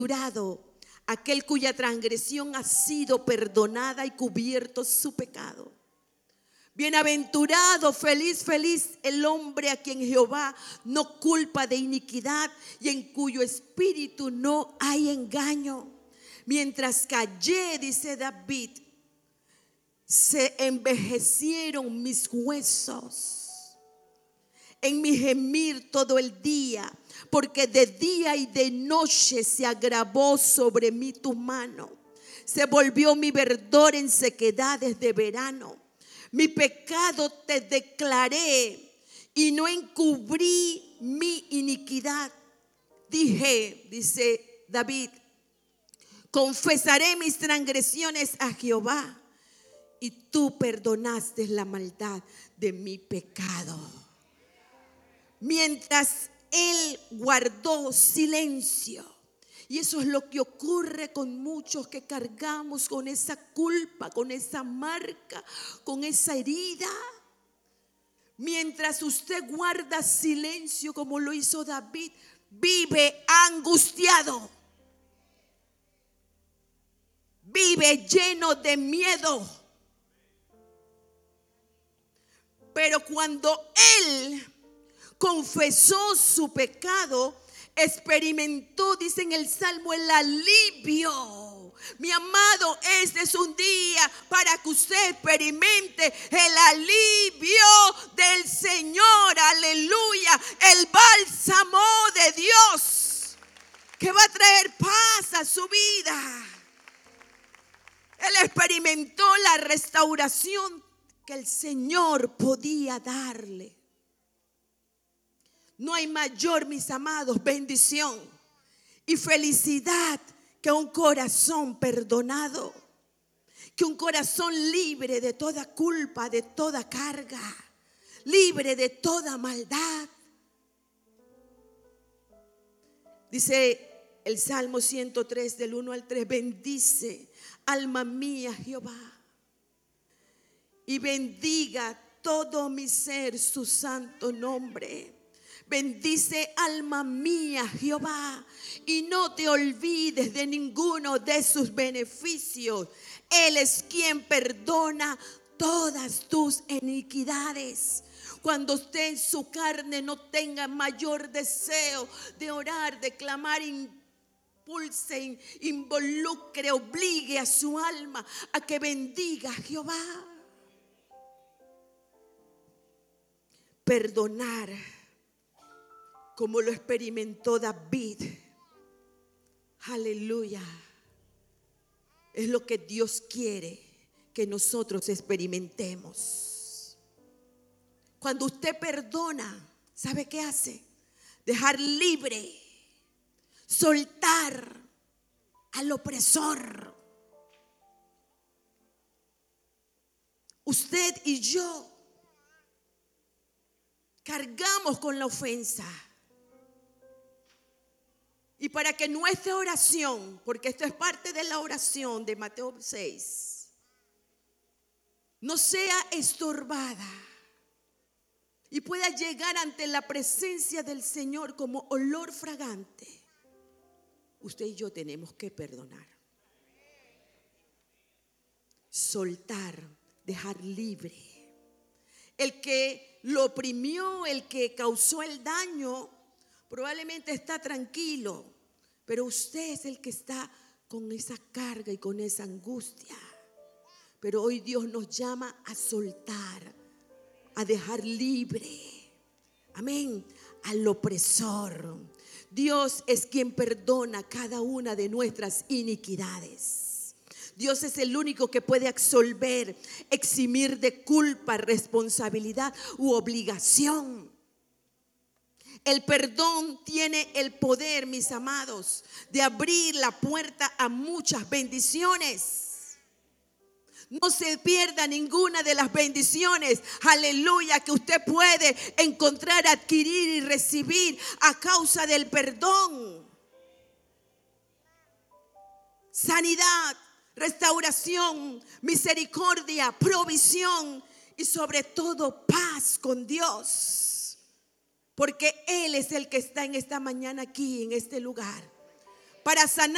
aquel cuya transgresión ha sido perdonada y cubierto su pecado. Bienaventurado, feliz, feliz el hombre a quien Jehová no culpa de iniquidad y en cuyo espíritu no hay engaño. Mientras callé, dice David, se envejecieron mis huesos en mi gemir todo el día, porque de día y de noche se agravó sobre mí tu mano. Se volvió mi verdor en sequedades de verano. Mi pecado te declaré y no encubrí mi iniquidad. Dije, dice David, confesaré mis transgresiones a Jehová y tú perdonaste la maldad de mi pecado. Mientras él guardó silencio. Y eso es lo que ocurre con muchos que cargamos con esa culpa, con esa marca, con esa herida. Mientras usted guarda silencio como lo hizo David, vive angustiado. Vive lleno de miedo. Pero cuando él confesó su pecado, experimentó, dice en el Salmo, el alivio. Mi amado, este es un día para que usted experimente el alivio del Señor. Aleluya. El bálsamo de Dios que va a traer paz a su vida. Él experimentó la restauración que el Señor podía darle. No hay mayor, mis amados, bendición y felicidad que un corazón perdonado, que un corazón libre de toda culpa, de toda carga, libre de toda maldad. Dice el Salmo 103 del 1 al 3, bendice alma mía Jehová y bendiga todo mi ser su santo nombre. Bendice alma mía Jehová y no te olvides de ninguno de sus beneficios. Él es quien perdona todas tus iniquidades. Cuando usted en su carne no tenga mayor deseo de orar, de clamar, impulse, involucre, obligue a su alma a que bendiga a Jehová. Perdonar, como lo experimentó David, aleluya, es lo que Dios quiere que nosotros experimentemos. Cuando usted perdona, ¿sabe qué hace? Dejar libre, soltar al opresor. Usted y yo cargamos con la ofensa. Y para que nuestra oración, porque esto es parte de la oración de Mateo 6, no sea estorbada y pueda llegar ante la presencia del Señor como olor fragante, usted y yo tenemos que perdonar, soltar, dejar libre. El que lo oprimió, el que causó el daño, probablemente está tranquilo, pero usted es el que está con esa carga y con esa angustia. Pero hoy Dios nos llama a soltar, a dejar libre, amén, al opresor. Dios es quien perdona cada una de nuestras iniquidades. Dios es el único que puede absolver, eximir de culpa, responsabilidad u obligación. El perdón tiene el poder, mis amados, de abrir la puerta a muchas bendiciones. No se pierda ninguna de las bendiciones, aleluya, que usted puede encontrar, adquirir y recibir a causa del perdón. Sanidad, restauración, misericordia, provisión y sobre todo paz con Dios. Porque Él es el que está en esta mañana aquí, en este lugar, para sanar